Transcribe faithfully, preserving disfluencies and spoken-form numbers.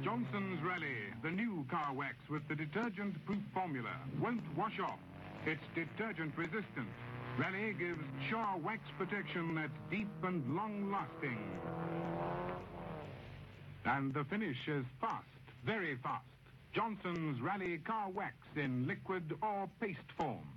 Johnson's Raleigh, the new car wax with the detergent-proof formula, won't wash off. It's detergent-resistant. Raleigh gives sure wax protection that's deep and long-lasting. And the finish is fast, very fast. Johnson's Raleigh car wax in liquid or paste form.